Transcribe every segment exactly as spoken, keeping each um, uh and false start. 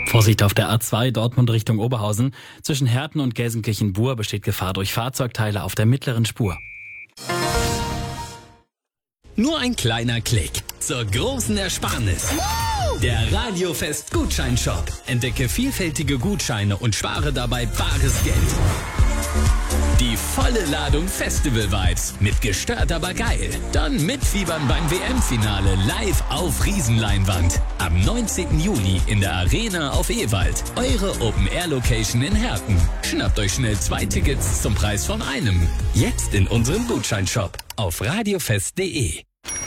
Vorsicht auf der A zwei Dortmund Richtung Oberhausen. Zwischen Herten und Gelsenkirchen-Buhr besteht Gefahr durch Fahrzeugteile auf der mittleren Spur. Nur ein kleiner Klick zur großen Ersparnis. Der Radiofest Gutscheinshop. Entdecke vielfältige Gutscheine und spare dabei bares Geld. Die volle Ladung Festival-Vibes mit gestört aber geil. Dann mitfiebern beim W M-Finale live auf Riesenleinwand. Am neunzehnten Juli in der Arena auf Ewald. Eure Open-Air-Location in Herten. Schnappt euch schnell zwei Tickets zum Preis von einem. Jetzt in unserem Gutscheinshop auf radiofest punkt de.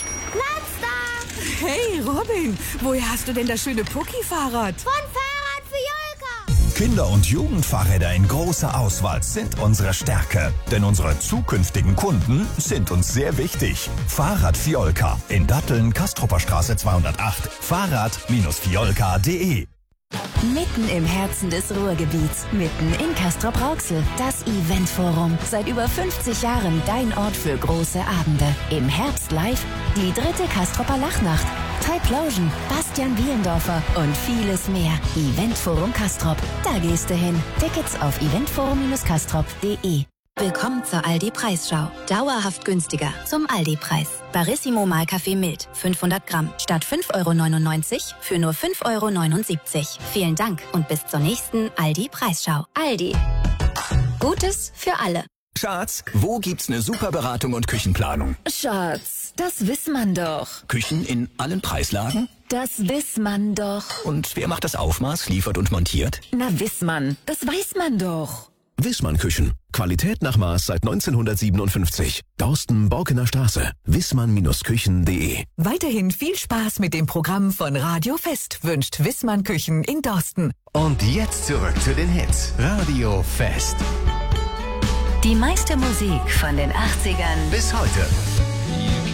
Hey Robin, woher hast du denn das schöne Pucki-Fahrrad? Von Fahrrad Fiolka. Kinder- und Jugendfahrräder in großer Auswahl sind unsere Stärke. Denn unsere zukünftigen Kunden sind uns sehr wichtig. Fahrrad Fiolka in Datteln, Kastrupper Straße zweihundertacht. Fahrrad Fiolka punkt de. Mitten im Herzen des Ruhrgebiets, mitten in Castrop-Rauxel, das Eventforum. Seit über fünfzig Jahren dein Ort für große Abende. Im Herbst live die dritte Castropper Lachnacht, Typlosion, Bastian Bielendorfer und vieles mehr. Eventforum Castrop, da gehst du hin. Tickets auf eventforum castrop punkt de. Willkommen zur Aldi-Preisschau. Dauerhaft günstiger zum Aldi-Preis. Barissimo Mahlkaffee mild, fünfhundert Gramm, statt fünf Euro neunundneunzig für nur fünf Euro neunundsiebzig. Vielen Dank und bis zur nächsten Aldi-Preisschau. Aldi. Gutes für alle. Schatz, wo gibt's eine super Beratung und Küchenplanung? Schatz, das weiß man doch. Küchen in allen Preislagen? Das weiß man doch. Und wer macht das Aufmaß, liefert und montiert? Na, weiß man. Das weiß man doch. Wissmann Küchen. Qualität nach Maß seit neunzehnhundertsiebenundfünfzig. Dorsten, Borkener Straße. wissmann Küchen punkt de. Weiterhin viel Spaß mit dem Programm von Radio Fest, wünscht Wissmann Küchen in Dorsten. Und jetzt zurück zu den Hits. Radio Fest. Die meiste Musik von den achtzigern Bis heute.